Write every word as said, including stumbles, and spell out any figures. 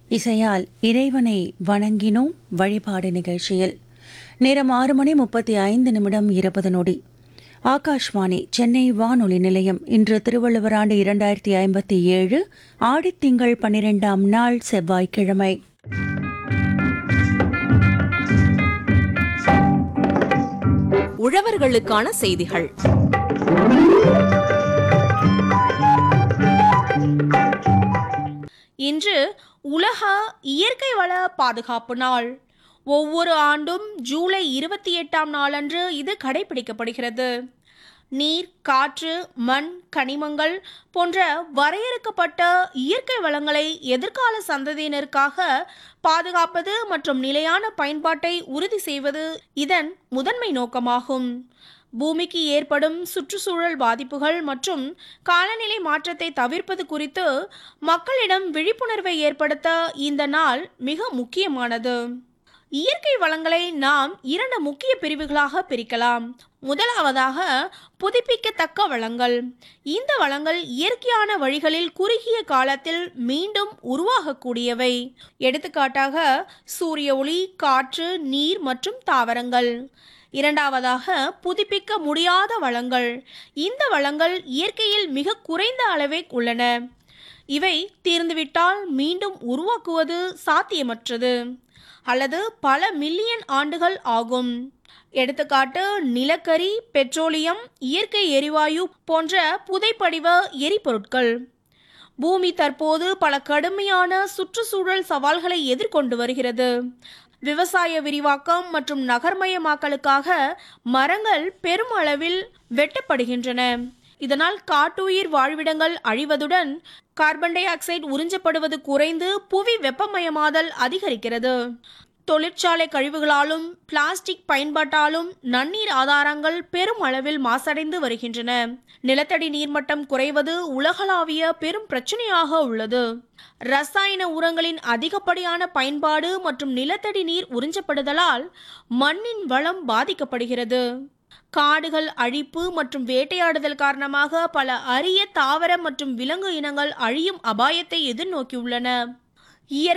இசையால் இறைவனை வணங்கினோம் வழிபாடு நிகழ்ச்சியில். நேரம் ஆறு மணி முப்பத்தி ஐந்து நிமிடம் இருபது நொடி. ஆகாஷ்வாணி சென்னை வானொலி நிலையம். இன்று திருவள்ளுவர் ஆண்டு இரண்டாயிரத்தி ஐம்பத்தி ஏழு ஆடித்திங்கள் பன்னிரெண்டாம் நாள் செவ்வாய்க்கிழமை. உழவர்களுக்கான செய்திகள். இன்று உலக இயற்கை வள பாதுகாப்பு நாள். ஒவ்வொரு ஆண்டும் ஜூலை இருபத்தி எட்டாம் நாளன்று இது கடைபிடிக்கப்படுகிறது. நீர், காற்று, மண், கனிமங்கள் போன்ற வரையறுக்கப்பட்ட இயற்கை வளங்களை எதிர்கால சந்ததியினருக்காக பாதுகாப்பது மற்றும் நிலையான பயன்பாட்டை உறுதி செய்வது இதன் முதன்மை நோக்கமாகும். பூமிக்கு ஏற்படும் சுற்றுச்சூழல் பாதிப்புகள் மற்றும் காலநிலை மாற்றத்தை தவிர்ப்பது குறித்து மக்களிடம் விழிப்புணர்வை ஏற்படுத்த இந்த நாள் மிக முக்கியமானது. இயற்கை வளங்களை நாம் இரண்டு முக்கிய பிரிவுகளாக பிரிக்கலாம். முதலாவதாக புதுப்பிக்கத்தக்க வளங்கள். இந்த வளங்கள் இயற்கையான வழிகளில் குறுகிய காலத்தில் மீண்டும் உருவாகக்கூடியவை. எடுத்துக்காட்டாக சூரிய ஒளி, காற்று, நீர் மற்றும் தாவரங்கள். இரண்டாவதாக புதுப்பிக்க முடியாத வளங்கள். இந்த வளங்கள் இயற்கையில் மிக குறைந்த அளவே உள்ளன. இவை தீர்ந்துவிட்டால் மீண்டும் உருவாக்குவது சாத்தியமற்றது அல்லது பல மில்லியன் ஆண்டுகள் ஆகும். எடுத்துக்காட்டு நிலக்கரி, பெட்ரோலியம், இயற்கை எரிவாயு போன்ற புதைப்படிவ எரிபொருட்கள். பூமி தற்போது பல கடுமையான சுற்றுச்சூழல் சவால்களை எதிர்கொண்டு வருகிறது. விவசாய விரிவாக்கம் மற்றும் நகர்மயமாக்கலுக்காக மரங்கள் பெரும் அளவில் வெட்டப்படுகின்றன. இதனால் காட்டுயிர் வாழ்விடங்கள் அழிவதுடன் கார்பன் டை ஆக்சைடு உறிஞ்சப்படுவது குறைந்து புவி வெப்பமயமாதல் அதிகரிக்கிறது. தொழிற்சாலை கழிவுகளாலும் பிளாஸ்டிக் பயன்பாட்டாலும் நன்னீர் ஆதாரங்கள் பெரும் அளவில் மாசடைந்து வருகின்றன. நிலத்தடி நீர்மட்டம் குறைவது உலகளாவிய பெரும் பிரச்சனையாக உள்ளது. ரசாயன உரங்களின் அதிகப்படியான பயன்பாடு மற்றும் நிலத்தடி நீர் உறிஞ்சப்படுதலால் மண்ணின் வளம் பாதிக்கப்படுகிறது. காடுகள் அழிப்பு மற்றும் வேட்டையாடுதல் காரணமாக பல அரிய தாவர மற்றும் விலங்கு இனங்கள் அழியும் அபாயத்தை எதிர்நோக்கியுள்ளன. இயற்கை